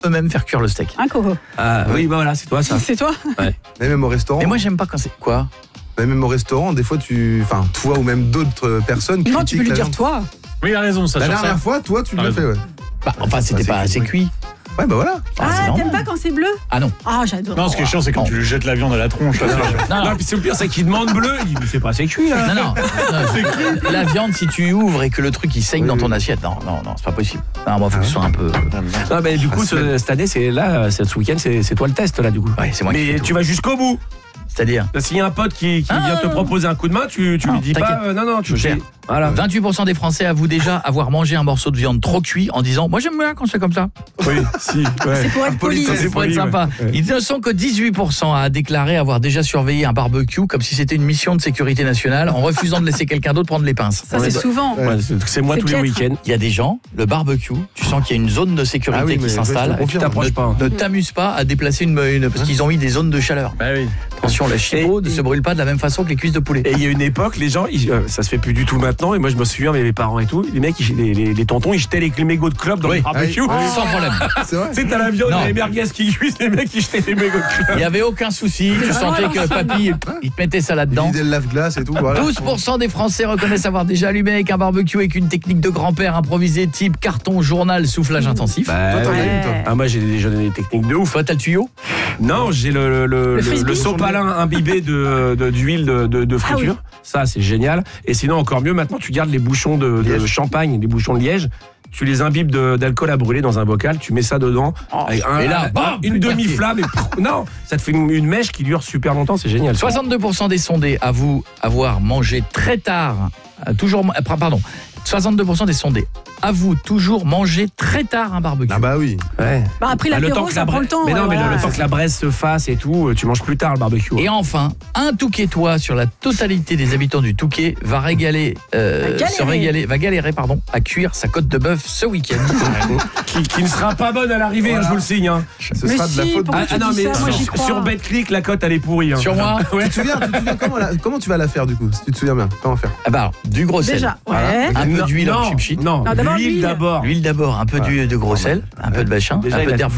peut même faire cuire le steak. Un coco. Ah oui, bah voilà, c'est toi ça. C'est toi. Ouais. Mais même au restaurant. Et moi, j'aime pas quand c'est quoi. Mais même au restaurant, des fois, toi ou même d'autres personnes. Non, tu peux lui dire toi. Oui, il a raison, ça. La sur dernière ça. fois, toi, tu l'as fait, ouais. Bah, enfin, c'était pas assez cuit. Ouais, bah voilà. C'est Ah, normal. t'aimes pas quand c'est bleu? Ah non. Ah, j'adore. Non, ce qui est chiant, c'est quand tu lui jettes la viande à la tronche. Non, puis c'est le pire, c'est qu'il demande bleu, il dit c'est pas assez cuit là. Non. La viande, si tu ouvres et que le truc il saigne dans ton assiette, non, c'est pas possible. Non, moi, faut que ce soit un peu. Non, mais du coup, cette année, ce week-end, c'est toi le test là, du coup. Ouais, c'est moi qui fais Mais tout. tu vas jusqu'au bout. C'est-à-dire S'il y a un pote qui vient te proposer un coup de main, tu lui dis pas non, tu gères. Voilà. 28% des Français avouent déjà avoir mangé un morceau de viande trop cuit en disant moi j'aime bien quand c'est comme ça. Oui, si. Ouais. C'est pour être poli. C'est pour être sympa. Ouais. Ils ne sont que 18% à déclarer avoir déjà surveillé un barbecue comme si c'était une mission de sécurité nationale en refusant de laisser quelqu'un d'autre prendre les pinces. Ça, c'est souvent. Ouais, c'est moi C'est tous les piètre. week-ends. Il y a des gens, le barbecue, tu sens qu'il y a une zone de sécurité Ah oui, qui mais s'installe. je te Tu t'approches pas. Ne t'amuse pas à déplacer une parce qu'ils ont mis des zones de chaleur. Bah oui. Attention, la chipot ne se brûle pas de la même façon que les cuisses de poulet. Et il y a une époque, les gens, ça se fait plus du tout maintenant. Et moi, je me souviens, mes parents et tout, les mecs, les tontons, ils jetaient les mégots de clope dans le barbecue. Sans problème. C'est vrai. C'est à la viande, Non. les merguez qui cuisent, les mecs, ils jetaient les mégots de Il clope. n'y avait aucun souci. Tu sentais que papy, il te mettait ça là-dedans. Vider le lave-glace et tout. Voilà. 12% des Français reconnaissent avoir déjà allumé avec un barbecue avec une technique de grand-père improvisée type carton, journal, soufflage intensif. Bah, Toi, t'en as une, toi. Ah, moi, j'ai des techniques de ouf. Toi, t'as le tuyau. Non, j'ai le frisbee sopalin imbibé d'huile de friture. Ça, c'est génial. Et sinon, encore mieux, maintenant, tu gardes les bouchons de champagne, les bouchons de liège. Tu les imbibes d'alcool à brûler dans un bocal, tu mets ça dedans. Avec Et là, bam, une demi-flamme. Non, ça te fait une mèche qui dure super longtemps, c'est génial. 62% des sondés avouent avoir mangé très tard. 62% des sondés avouent toujours manger très tard un barbecue. Ah bah oui. Ouais. Bah, après Le l'apéro, temps que ça prend le temps. Mais non, ouais, mais voilà. le temps que la braise se fasse et tout, tu manges plus tard le barbecue. Et enfin, un Touquetois sur la totalité des habitants du Touquet va galérer à cuire sa côte de bœuf ce week-end. qui ne sera pas bonne à l'arrivée, Voilà. je vous le signe. Hein. Ce Mais sera de la si, faute. pourquoi tu dis ça? Moi, j'y crois. sur BetClick, la cote elle est pourrie. Hein. Sur moi, Tu te souviens comment tu vas la faire du coup? Si tu te souviens bien, comment faire? ah bah alors, du gros sel. Déjà, ouais. Un peu d'huile en chipchip. Non, Non, d'abord l'huile l'huile. d'abord. L'huile d'abord, un peu de gros sel, un peu de machin, Déjà, un il peu a d'herbe